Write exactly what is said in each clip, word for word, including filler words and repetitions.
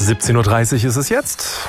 siebzehn Uhr dreißig ist es jetzt.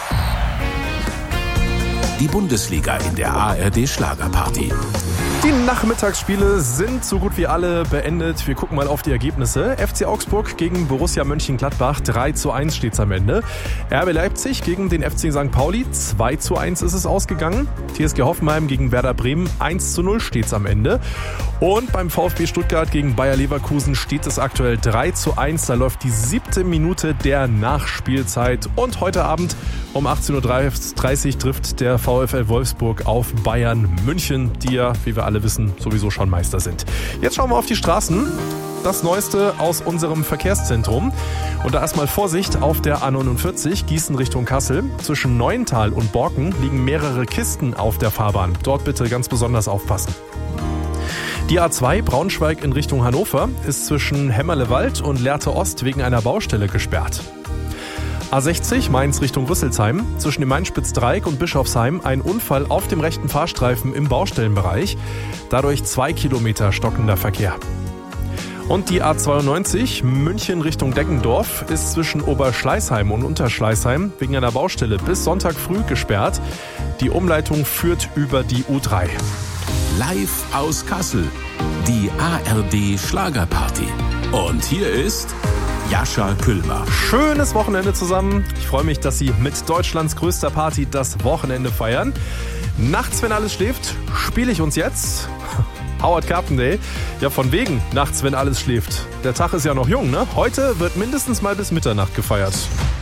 Die Bundesliga in der A R D Schlagerparty. Die Nachmittagsspiele sind so gut wie alle beendet. Wir gucken mal auf die Ergebnisse. F C Augsburg gegen Borussia Mönchengladbach, drei zu eins steht's am Ende. R B Leipzig gegen den F C Sankt Pauli, zwei zu eins ist es ausgegangen. T S G Hoffenheim gegen Werder Bremen, eins zu null steht's am Ende. Und beim VfB Stuttgart gegen Bayer Leverkusen steht es aktuell drei zu eins. Da läuft die siebte Minute der Nachspielzeit. Und heute Abend um achtzehn Uhr dreißig trifft der VfL Wolfsburg auf Bayern München, die ja, wie wir alle wissen, sowieso schon Meister sind. Jetzt schauen wir auf die Straßen. Das Neueste aus unserem Verkehrszentrum. Und da erstmal Vorsicht auf der A neunundvierzig, Gießen Richtung Kassel. Zwischen Neuental und Borken liegen mehrere Kisten auf der Fahrbahn. Dort bitte ganz besonders aufpassen. Die A zwei Braunschweig in Richtung Hannover ist zwischen Hämmerlewald und Lehrte Ost wegen einer Baustelle gesperrt. A sechzig Mainz Richtung Rüsselsheim, zwischen dem Mainspitzdreieck und Bischofsheim ein Unfall auf dem rechten Fahrstreifen im Baustellenbereich. Dadurch zwei Kilometer stockender Verkehr. Und die A zweiundneunzig München Richtung Deggendorf ist zwischen Oberschleißheim und Unterschleißheim wegen einer Baustelle bis Sonntag früh gesperrt. Die Umleitung führt über die U drei. Live aus Kassel, die A R D Schlagerparty. Und hier ist Jascha Küllmer. Schönes Wochenende zusammen. Ich freue mich, dass Sie mit Deutschlands größter Party das Wochenende feiern. Nachts, wenn alles schläft, spiele ich uns jetzt Howard Carpendale. Ja, von wegen nachts, wenn alles schläft. Der Tag ist ja noch jung, ne? Heute wird mindestens mal bis Mitternacht gefeiert.